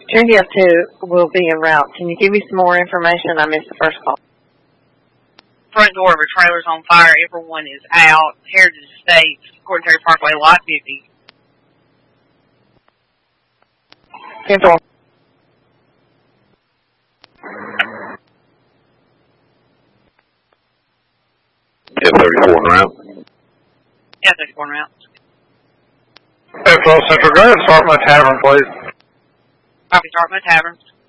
Trinity F2 will be en route. Can you give me some more information? I missed the first call. Front door of a trailer's on fire. Everyone is out. Heritage Estates, Gordon Terry Parkway, lot 50. 10-4. F-34 en route. Yeah, 34 en route. F-12 Central, go ahead and start my tavern, please. Copy, start my tavern.